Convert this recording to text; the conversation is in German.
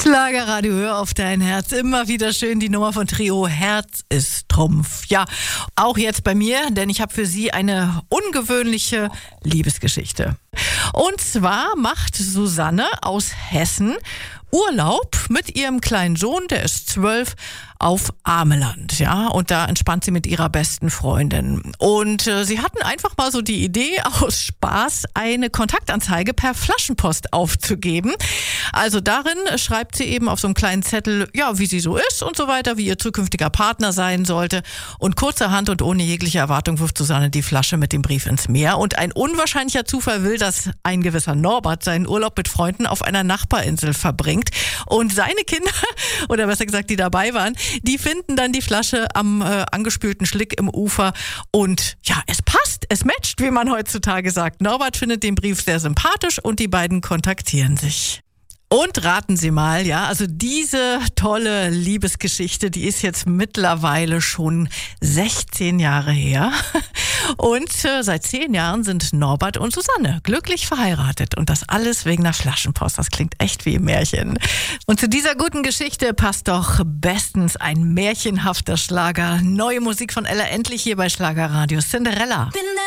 Schlagerradio, hör auf dein Herz. Immer wieder schön die Nummer von Trio Herz ist Trumpf. Ja, auch jetzt bei mir, denn ich habe für Sie eine ungewöhnliche Liebesgeschichte. Und zwar macht Susanne aus Hessen Urlaub mit ihrem kleinen Sohn, der ist 12, auf Ameland, ja, und da entspannt sie mit ihrer besten Freundin. Und sie hatten einfach mal so die Idee, aus Spaß eine Kontaktanzeige per Flaschenpost aufzugeben. Also darin schreibt sie eben auf so einem kleinen Zettel, ja, wie sie so ist und so weiter, wie ihr zukünftiger Partner sein sollte. Und kurzerhand und ohne jegliche Erwartung wirft Susanne die Flasche mit dem Brief ins Meer. Und ein unwahrscheinlicher Zufall will, dass ein gewisser Norbert seinen Urlaub mit Freunden auf einer Nachbarinsel verbringt. Und seine Kinder, oder besser gesagt, die dabei waren, die finden dann die Flasche am angespülten Schlick im Ufer und ja, es passt, es matcht, wie man heutzutage sagt. Norbert findet den Brief sehr sympathisch und die beiden kontaktieren sich. Und raten Sie mal, ja, also diese tolle Liebesgeschichte, die ist jetzt mittlerweile schon 16 Jahre her. Und seit 10 Jahren sind Norbert und Susanne glücklich verheiratet. Und das alles wegen einer Flaschenpost. Das klingt echt wie ein Märchen. Und zu dieser guten Geschichte passt doch bestens ein märchenhafter Schlager. Neue Musik von Ella Endlich hier bei Schlagerradio. Cinderella.